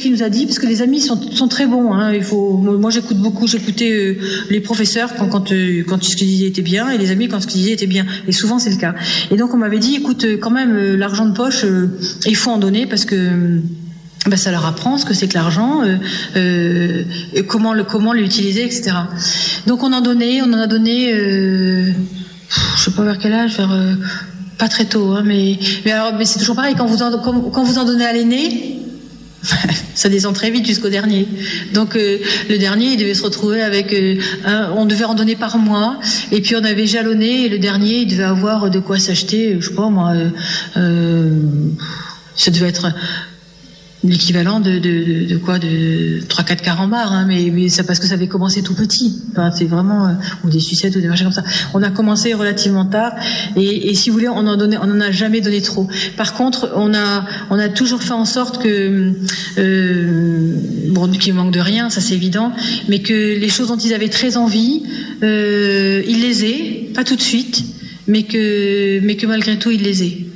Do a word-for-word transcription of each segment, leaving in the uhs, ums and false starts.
qu'il nous a dit, parce que les amis sont, sont très bons. Hein, il faut, moi, j'écoute beaucoup, j'écoutais euh, les professeurs quand, quand, euh, quand ce qu'ils disaient était bien, et les amis quand ce qu'ils disaient était bien. Et souvent, c'est le cas. Et donc, on m'avait dit, écoute, quand même, euh, l'argent de poche, euh, il faut en donner parce que euh, ben, ça leur apprend ce que c'est que l'argent, euh, euh, comment le comment l'utiliser, et cetera. Donc, on en donnait, on en a donné, euh, je sais pas vers quel âge, vers euh, pas très tôt, hein, mais mais alors, mais c'est toujours pareil quand vous en, quand, quand vous en donnez à l'aîné. Ça descend très vite jusqu'au dernier. Donc euh, le dernier, il devait se retrouver avec, euh, un, on devait en donner par mois, et puis on avait jalonné, et le dernier, il devait avoir de quoi s'acheter, je sais pas moi, euh, euh, ça devait être l'équivalent de, de, de, de quoi, de trois quatre carambars, hein, mais, mais ça parce que ça avait commencé tout petit. Enfin, c'est vraiment, euh, ou des sucettes ou des machins comme ça. On a commencé relativement tard, et, et si vous voulez, on en donnait, on en a jamais donné trop. Par contre, on a, on a toujours fait en sorte que, euh, bon, qu'il manque de rien, ça c'est évident, mais que les choses dont ils avaient très envie, euh, ils les aient, pas tout de suite, mais que, mais que malgré tout ils les aient.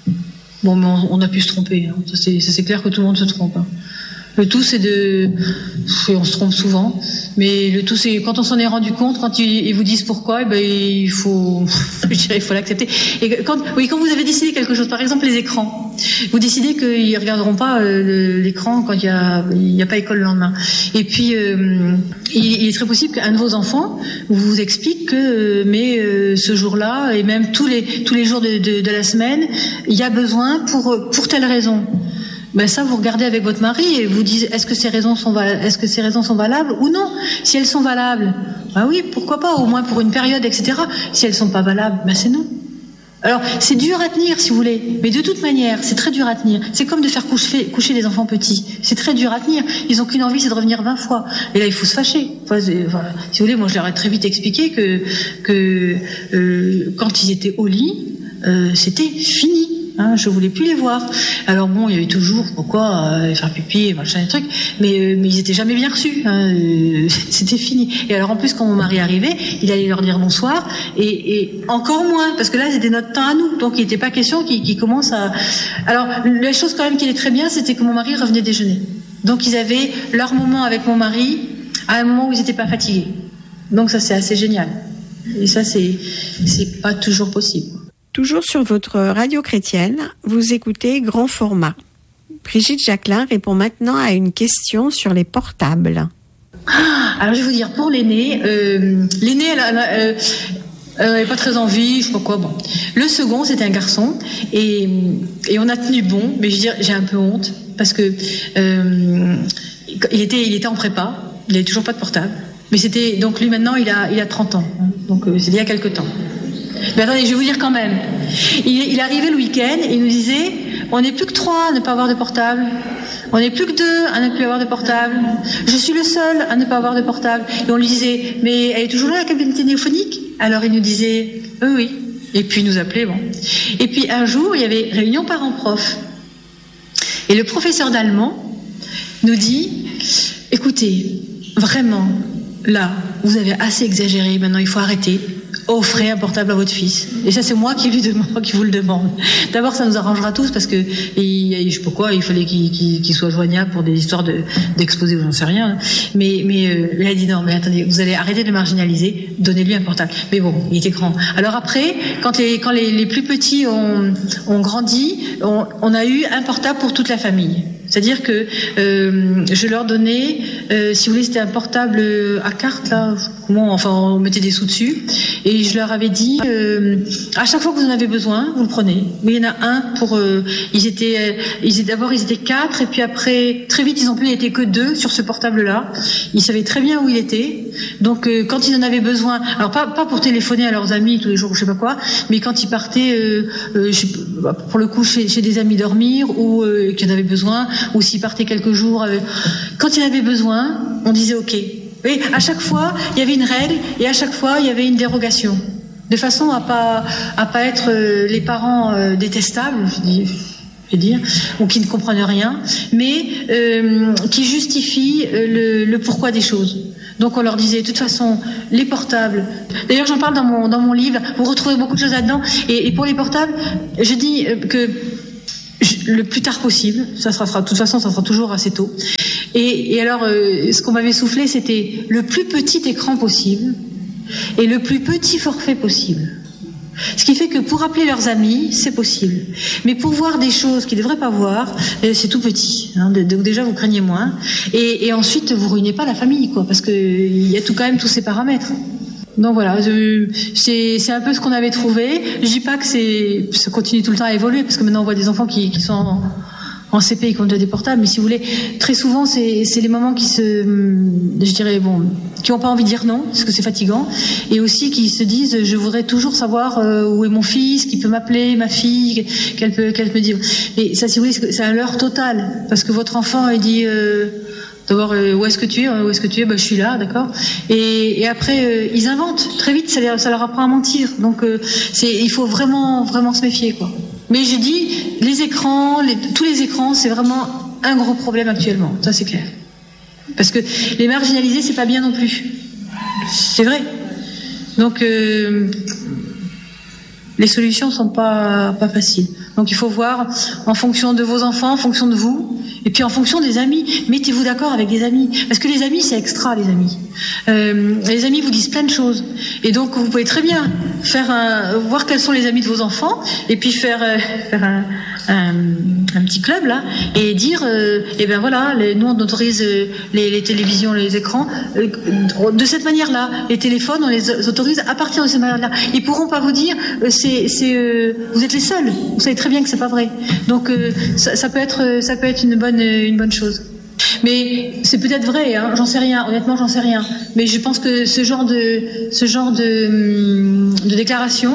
Bon, mais on, on a pu se tromper. Hein. Ça, c'est, ça, c'est clair que tout le monde se trompe. Hein. Le tout, c'est de... On se trompe souvent. Mais le tout, c'est quand on s'en est rendu compte, quand ils, ils vous disent pourquoi, eh ben, il faut... Je dirais, il faut l'accepter. Et quand, oui, quand vous avez décidé quelque chose, par exemple les écrans, vous décidez qu'ils ne regarderont pas euh, l'écran quand il n'y a, il y a pas école le lendemain. Et puis, euh, il, il est très possible qu'un de vos enfants vous explique que euh, mais euh, ce jour-là, et même tous les, tous les jours de, de, de la semaine, il y a besoin pour, pour telle raison. Ben ça, vous regardez avec votre mari et vous dites est-ce que ces raisons sont val- est-ce que ces raisons sont valables ou non. Si elles sont valables, ben oui, pourquoi pas, au moins pour une période, et cetera. Si elles sont pas valables, ben c'est non. Alors c'est dur à tenir si vous voulez, mais de toute manière, c'est très dur à tenir. C'est comme de faire coucher, coucher les enfants petits. C'est très dur à tenir. Ils ont qu'une envie, c'est de revenir vingt fois. Et là, il faut se fâcher. Enfin, enfin, si vous voulez, moi je leur ai très vite expliqué que que euh, quand ils étaient au lit, euh, c'était fini. Hein, je voulais plus les voir. Alors bon, il y avait toujours pourquoi euh, faire pipi, machin, des trucs, mais euh, mais ils étaient jamais bien reçus. Hein, euh, c'était fini. Et alors en plus, quand mon mari arrivait, il allait leur dire bonsoir, et, et encore moins, parce que là c'était notre temps à nous, donc il n'était pas question qu'ils, qu'ils commencent à. Alors la chose quand même qui était très bien, c'était que mon mari revenait déjeuner. Donc ils avaient leur moment avec mon mari à un moment où ils n'étaient pas fatigués. Donc ça c'est assez génial. Et ça c'est c'est pas toujours possible. Toujours sur votre radio chrétienne, vous écoutez Grand Format. Brigitte Jacquelin répond maintenant à une question sur les portables. Ah, alors je vais vous dire, pour l'aîné, euh, l'aîné, elle, elle, elle, elle n'avait pas très envie, je sais pas quoi. Bon, le second, c'était un garçon, et, et on a tenu bon, mais je veux dire, j'ai un peu honte parce que euh, il était, il était en prépa, il n'avait toujours pas de portable, mais c'était donc lui maintenant, il a, il a trente ans, hein, donc euh, c'est il y a quelque temps. Mais attendez, je vais vous dire quand même. Il, il arrivait le week-end et il nous disait on n'est plus que trois à ne pas avoir de portable. On n'est plus que deux à ne plus avoir de portable. Je suis le seul à ne pas avoir de portable. Et on lui disait mais elle est toujours là la cabine téléphonique? Alors il nous disait oui, oui. Et puis il nous appelait, bon. Et puis un jour, il y avait réunion parents-prof. Et le professeur d'allemand nous dit écoutez, vraiment, là, vous avez assez exagéré, maintenant il faut arrêter. Offrez un portable à votre fils. Et ça, c'est moi qui lui demande, qui vous le demande. D'abord, ça nous arrangera tous parce que, et, je sais pas quoi, il fallait qu'il, qu'il, qu'il soit joignable pour des histoires de, d'exposer ou j'en sais rien. Mais, mais, euh, il a dit non, mais attendez, vous allez arrêter de le marginaliser, donnez-lui un portable. Mais bon, il était grand. Alors après, quand les, quand les, les plus petits ont, ont grandi, on, on a eu un portable pour toute la famille. C'est-à-dire que euh, je leur donnais, euh, si vous voulez, c'était un portable à carte là, comment, enfin on mettait des sous dessus, et je leur avais dit, euh, à chaque fois que vous en avez besoin, vous le prenez. Mais il y en a un pour, euh, ils étaient, euh, ils étaient d'abord ils étaient quatre, et puis après très vite ils ont pu, il était que deux sur ce portable-là. Ils savaient très bien où il était, donc euh, quand ils en avaient besoin, alors pas pas pour téléphoner à leurs amis tous les jours, je sais pas quoi, mais quand ils partaient, euh, euh, je sais pas, pour le coup chez, chez des amis dormir ou euh, qu'ils en avaient besoin. Ou s'il partait quelques jours, euh, quand il avait besoin, on disait OK. Et à chaque fois, il y avait une règle et à chaque fois, il y avait une dérogation, de façon à pas à pas être euh, les parents euh, détestables, je dis, je vais dire, ou qui ne comprennent rien, mais euh, qui justifient euh, le, le pourquoi des choses. Donc on leur disait, de toute façon, les portables. D'ailleurs, j'en parle dans mon dans mon livre. Vous retrouvez beaucoup de choses là-dedans. Et, et pour les portables, je dis euh, que le plus tard possible. Ça sera, de toute façon, ça sera toujours assez tôt. Et, et alors, euh, ce qu'on m'avait soufflé, c'était le plus petit écran possible et le plus petit forfait possible. Ce qui fait que pour appeler leurs amis, c'est possible. Mais pour voir des choses qu'ils ne devraient pas voir, euh, c'est tout petit. Hein, donc déjà, vous craignez moins. Et, et ensuite, vous ruinez pas la famille, quoi, parce qu'il y a tout quand même tous ces paramètres. Donc voilà, je, c'est, c'est un peu ce qu'on avait trouvé. Je dis pas que c'est, ça continue tout le temps à évoluer, parce que maintenant on voit des enfants qui, qui sont en, en C P, qui ont déjà des portables. Mais si vous voulez, très souvent c'est, c'est les mamans qui se, je dirais bon, qui n'ont pas envie de dire non, parce que c'est fatigant, et aussi qui se disent, je voudrais toujours savoir euh, où est mon fils, qui peut m'appeler, ma fille, qu'elle peut, qu'elle peut dire. Et ça, si vous voulez, c'est un leurre total, parce que votre enfant il dit. Euh, D'abord, euh, où est-ce que tu es Où est-ce que tu es ben, je suis là, d'accord. Et, et après, euh, ils inventent très vite. Ça, ça leur apprend à mentir. Donc, euh, c'est, il faut vraiment, vraiment se méfier, quoi. Mais je dis, les écrans, les, tous les écrans, c'est vraiment un gros problème actuellement. Ça, c'est clair. Parce que les marginalisés, c'est pas bien non plus. C'est vrai. Donc, euh, les solutions sont pas pas faciles. Donc, il faut voir en fonction de vos enfants, en fonction de vous. Et puis en fonction des amis, mettez-vous d'accord avec des amis. Parce que les amis, c'est extra, les amis. Euh, les amis vous disent plein de choses. Et donc, vous pouvez très bien faire un, voir quels sont les amis de vos enfants, et puis faire, euh, faire un, un, un petit club, là, et dire, euh, eh ben voilà, les, nous, on autorise les, les télévisions, les écrans, euh, de cette manière-là. Les téléphones, on les autorise à partir de cette manière-là. Ils pourront pas vous dire, euh, c'est, c'est, euh, vous êtes les seuls. Vous savez très bien que c'est pas vrai. Donc, euh, ça, ça peut être, ça peut être une bonne une bonne chose. Mais c'est peut-être vrai, hein, j'en sais rien, honnêtement j'en sais rien. Mais je pense que ce genre de ce genre de, de déclaration,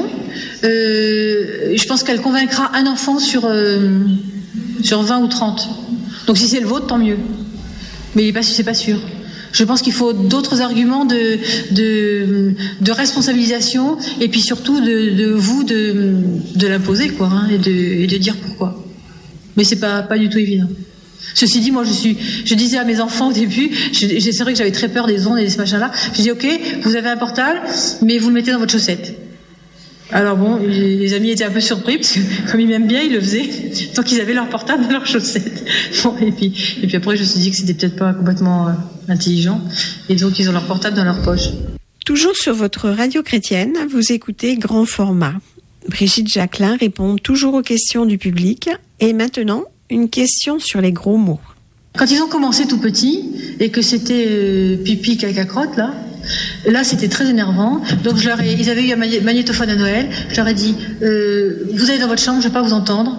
euh, je pense qu'elle convaincra un enfant sur, euh, sur vingt ou trente. Donc si c'est le vôtre, tant mieux. Mais c'est pas sûr. Je pense qu'il faut d'autres arguments de, de, de responsabilisation, et puis surtout de, de vous de, de l'imposer, quoi, hein, et, de, et de dire pourquoi. Mais c'est pas, pas du tout évident. Ceci dit, moi je suis, je disais à mes enfants au début, je, c'est vrai que j'avais très peur des ondes et de ce machin-là. Je dis ok, vous avez un portable, mais vous le mettez dans votre chaussette. Alors bon, les amis étaient un peu surpris parce que comme ils m'aiment bien, ils le faisaient. Donc ils avaient leur portable dans leur chaussette. Bon, et puis et puis après je me suis dit que c'était peut-être pas complètement euh, intelligent, et donc ils ont leur portable dans leur poche. Toujours sur votre radio chrétienne, vous écoutez Grand Format. Brigitte Jacquelin répond toujours aux questions du public, et maintenant une question sur les gros mots. Quand ils ont commencé tout petits et que c'était euh, pipi, caca, crotte, là, là c'était très énervant. Donc je leur ai, ils avaient eu un magnétophone à Noël. Je leur ai dit, euh, vous allez dans votre chambre, je ne vais pas vous entendre.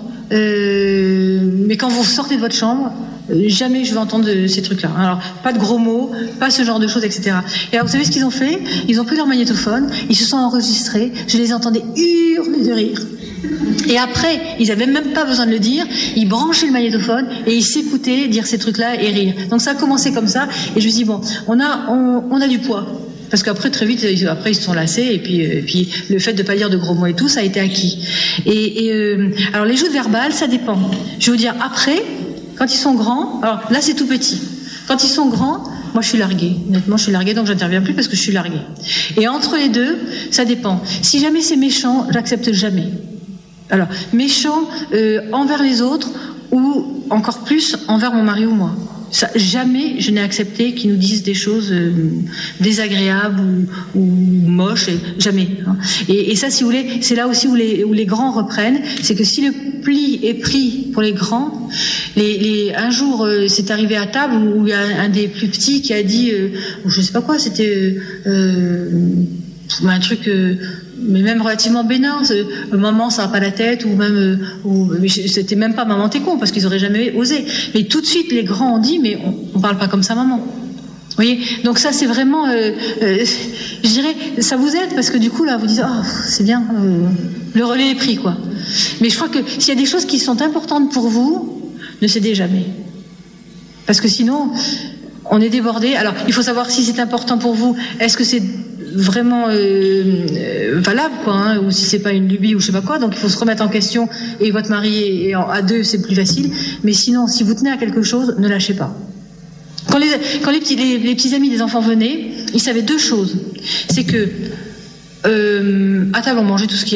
Euh, mais quand vous sortez de votre chambre, euh, jamais je vais entendre de, ces trucs-là. Alors, pas de gros mots, pas ce genre de choses, et cetera. Et alors, vous savez ce qu'ils ont fait ? Ils ont pris leur magnétophone, ils se sont enregistrés, je les entendais hurler de rire. Et après, ils n'avaient même pas besoin de le dire, ils branchaient le magnétophone et ils s'écoutaient dire ces trucs-là et rire. Donc ça a commencé comme ça, et je me suis dit, bon, on a, on, on a du poids. Parce qu'après, très vite, après, ils se sont lassés, et puis, et puis le fait de ne pas dire de gros mots et tout, ça a été acquis. Et, et euh, alors, les joutes verbales, ça dépend. Je veux dire, après, quand ils sont grands, alors là, c'est tout petit. Quand ils sont grands, moi, je suis larguée. Honnêtement, je suis larguée, donc j'interviens plus parce que je suis larguée. Et entre les deux, ça dépend. Si jamais c'est méchant, j'accepte jamais. Alors, méchant euh, envers les autres, ou encore plus envers mon mari ou moi. Ça, jamais je n'ai accepté qu'ils nous disent des choses euh, désagréables ou, ou moches, et, jamais. Hein. Et, et ça, si vous voulez, c'est là aussi où les, où les grands reprennent, c'est que si le pli est pris pour les grands, les, les, un jour, euh, c'est arrivé à table où il y a un, un des plus petits qui a dit, euh, je sais pas quoi, c'était euh, un truc... Euh, mais même relativement bénin, euh, maman ça va pas la tête, ou même euh, ou, mais c'était même pas maman t'es con, parce qu'ils auraient jamais osé. Mais tout de suite les grands ont dit, mais on, on parle pas comme ça maman. Vous voyez, donc ça c'est vraiment euh, euh, je dirais ça vous aide, parce que du coup là vous dites oh c'est bien, euh, le relais est pris, quoi. Mais je crois que s'il y a des choses qui sont importantes pour vous, ne cédez jamais, parce que sinon on est débordé. Alors il faut savoir si c'est important pour vous, est-ce que c'est vraiment euh, euh, valable, quoi, hein, ou si c'est pas une lubie ou je sais pas quoi. Donc il faut se remettre en question, et votre mari est en, à deux, c'est plus facile. Mais sinon, si vous tenez à quelque chose, ne lâchez pas. Quand les, quand les petits, les, les petits amis des enfants venaient, ils savaient deux choses. C'est que euh, à table on mangeait tout ce qu'il y a,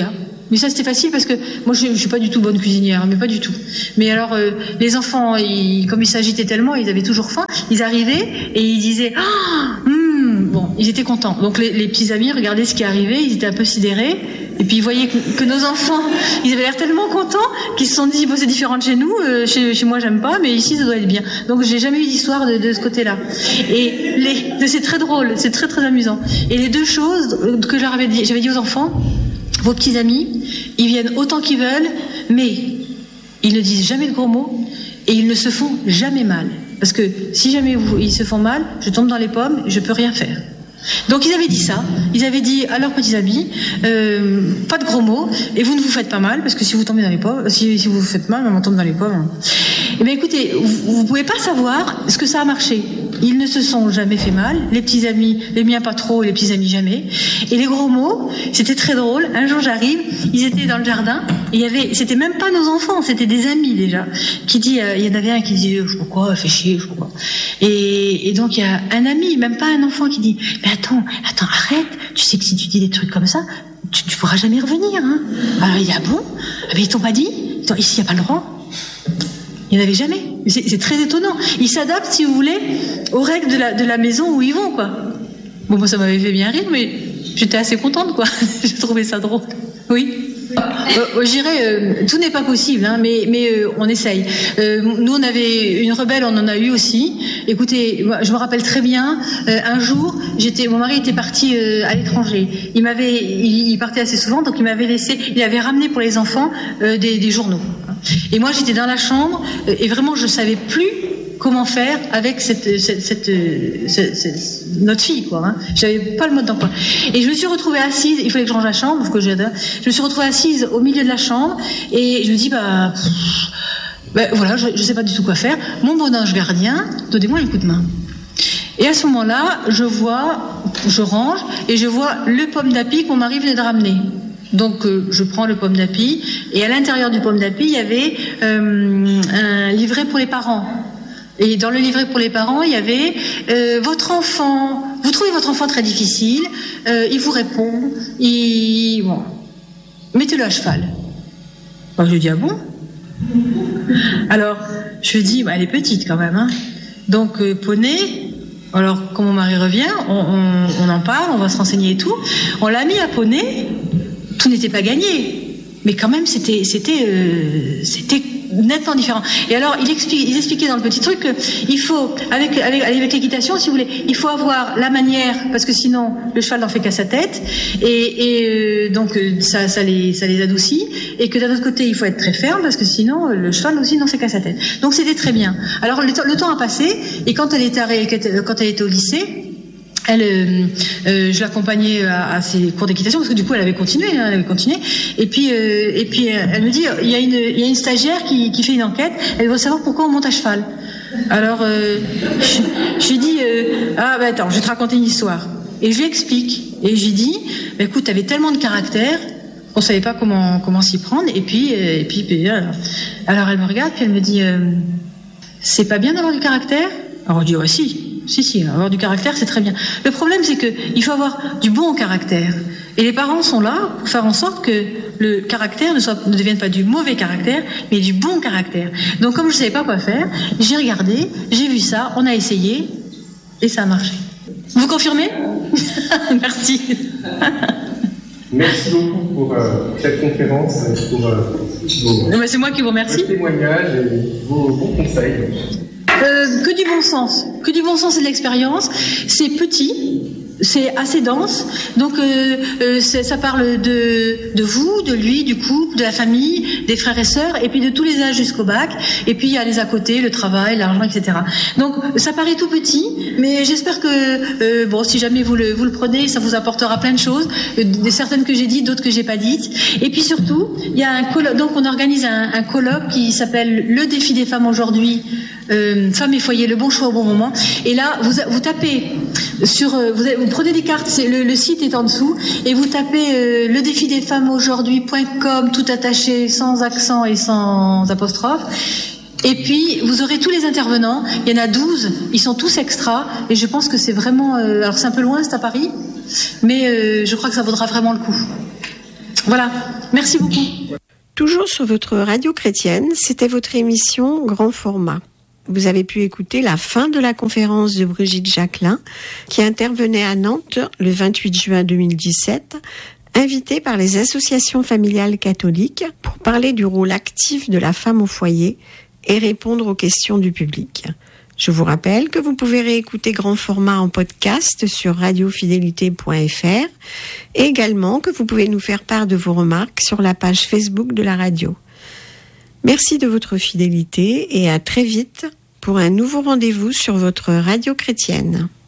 Mais ça c'était facile parce que moi je, je suis pas du tout bonne cuisinière, mais pas du tout. Mais alors euh, les enfants, ils, comme ils s'agitaient tellement, ils avaient toujours faim. Ils arrivaient et ils disaient ah, hum, bon, ils étaient contents. Donc les, les petits amis regardaient ce qui arrivait, ils étaient un peu sidérés. Et puis ils voyaient que, que nos enfants, ils avaient l'air tellement contents qu'ils se sont dit bon c'est différent de chez nous, euh, chez, chez moi j'aime pas, mais ici ça doit être bien. Donc j'ai jamais eu d'histoire de, de ce côté-là. Et les, c'est très drôle, c'est très très amusant. Et les deux choses que je leur avais dit, j'avais dit aux enfants. Vos petits amis, ils viennent autant qu'ils veulent, mais ils ne disent jamais de gros mots et ils ne se font jamais mal. Parce que si jamais vous, ils se font mal, je tombe dans les pommes et je peux rien faire. Donc ils avaient dit ça, ils avaient dit à leurs petits amis, euh, pas de gros mots, et vous ne vous faites pas mal, parce que si vous tombez dans les pommes, si, si vous vous faites mal, on tombe dans les pommes. Eh bien écoutez, vous ne pouvez pas savoir ce que ça a marché. Ils ne se sont jamais fait mal, les petits amis, les miens pas trop, les petits amis jamais. Et les gros mots, c'était très drôle. Un jour j'arrive, ils étaient dans le jardin, et il y avait, c'était même pas nos enfants, c'était des amis déjà. Qui dit, euh, il y en avait un qui dit, je sais pas quoi, fait chier, je sais pas quoi. Et, et donc il y a un ami, même pas un enfant, qui dit, mais attends, attends, arrête. Tu sais que si tu dis des trucs comme ça, tu, tu pourras jamais revenir. Hein. Alors il dit ah bon, ah, mais ils t'ont pas dit. Attends, ici il y a pas le droit. Il n'y en avait jamais. C'est, c'est très étonnant. Ils s'adaptent, si vous voulez, aux règles de la, de la maison où ils vont, quoi. Bon, moi, ça m'avait fait bien rire, mais j'étais assez contente, quoi. J'ai trouvé ça drôle. Oui. Euh, je dirais, euh, tout n'est pas possible, hein, mais, mais euh, on essaye. Euh, nous, on avait une rebelle, on en a eu aussi. Écoutez, moi, je me rappelle très bien, euh, un jour, j'étais, mon mari était parti euh, à l'étranger. Il m'avait, il, il partait assez souvent, donc il m'avait laissé, il avait ramené pour les enfants euh, des, des journaux. Et moi, j'étais dans la chambre, euh, et vraiment, je savais plus comment faire avec cette, cette, cette, cette, cette notre fille, quoi. Hein. J'avais pas le mode d'emploi. Et je me suis retrouvée assise. Il fallait que je range la chambre, parce que j'adore. Je me suis retrouvée assise au milieu de la chambre, et je me dis bah, pff, bah voilà, je, je sais pas du tout quoi faire. Mon bon ange gardien, donnez-moi un coup de main. Et à ce moment-là, je vois, je range, et je vois le pomme d'api que mon mari venait de ramener. Donc euh, je prends le pomme d'api, et à l'intérieur du pomme d'api, il y avait euh, un livret pour les parents. Et dans le livret pour les parents, il y avait euh, votre enfant, vous trouvez votre enfant très difficile, euh, il vous répond, il bon, mettez-le à cheval. Moi, je lui dis ah bon. Alors je lui dis bah, elle est petite quand même, hein. Donc euh, poney. Alors quand mon mari revient, on, on, on en parle, on va se renseigner et tout. On l'a mis à poney. Tout n'était pas gagné, mais quand même c'était c'était euh, c'était nettement différent. Et alors il explique, il expliquait dans le petit truc qu'il faut avec avec avec l'équitation, si vous voulez, il faut avoir la manière, parce que sinon le cheval n'en fait qu'à sa tête, et, et euh, donc ça ça les ça les adoucit, et que d'un autre côté il faut être très ferme, parce que sinon le cheval aussi n'en fait qu'à sa tête. Donc c'était très bien. Alors le, le temps a passé, et quand elle était quand elle était au lycée. Elle, euh, euh, je l'accompagnais à, à ses cours d'équitation, parce que du coup elle avait continué, hein, elle avait continué. Et puis, euh, et puis euh, elle me dit, il y a une, il y a une stagiaire qui, qui fait une enquête. Elle veut savoir pourquoi on monte à cheval. Alors, euh, je, je lui dis, euh, ah ben attends, je vais te raconter une histoire. Et je lui explique. Et je lui dis, bah, écoute, t'avais tellement de caractère, on savait pas comment comment s'y prendre. Et puis, euh, et puis, puis alors, alors elle me regarde, puis elle me dit, euh, c'est pas bien d'avoir du caractère? Alors je dis, ouais, si. Si, si, avoir du caractère, c'est très bien. Le problème, c'est qu'il faut avoir du bon caractère. Et les parents sont là pour faire en sorte que le caractère ne, soit, ne devienne pas du mauvais caractère, mais du bon caractère. Donc, comme je ne savais pas quoi faire, j'ai regardé, j'ai vu ça, on a essayé, et ça a marché. Vous confirmez? Merci. Merci beaucoup pour euh, cette conférence, pour euh, vos, non, mais c'est moi qui vous remercie. Vos témoignages et vos bons conseils. Euh, que du bon sens, que du bon sens et de l'expérience. C'est petit, c'est assez dense, donc euh, euh, ça parle de, de vous, de lui, du couple, de la famille, des frères et sœurs, et puis de tous les âges jusqu'au bac, et puis il y a les à côté, le travail, l'argent, et cetera. Donc ça paraît tout petit, mais j'espère que, euh, bon, si jamais vous le, vous le prenez, ça vous apportera plein de choses, euh, des certaines que j'ai dites, d'autres que j'ai pas dites. Et puis surtout, il y a un colloque, donc on organise un, un colloque qui s'appelle Le défi des femmes aujourd'hui, euh, femmes et foyer, le bon choix au bon moment. Et là, vous, vous tapez sur, euh, vous, vous prenez des cartes, c'est, le, le site est en dessous, et vous tapez euh, le défi des femmes aujourd'hui point com, tout attaché, sans accent et sans apostrophe. Et puis, vous aurez tous les intervenants. Il y en a douze. Ils sont tous extra. Et je pense que c'est vraiment... Euh, alors, c'est un peu loin, c'est à Paris. Mais euh, je crois que ça vaudra vraiment le coup. Voilà. Merci beaucoup. Toujours sur votre radio chrétienne, c'était votre émission Grand Format. Vous avez pu écouter la fin de la conférence de Brigitte Jacquelin, qui intervenait à Nantes le vingt-huit juin deux mille dix-sept, invitée par les associations familiales catholiques pour parler du rôle actif de la femme au foyer et répondre aux questions du public. Je vous rappelle que vous pouvez réécouter Grand Format en podcast sur radio fidélité point f r et également que vous pouvez nous faire part de vos remarques sur la page Facebook de la radio. Merci de votre fidélité et à très vite pour un nouveau rendez-vous sur votre radio chrétienne.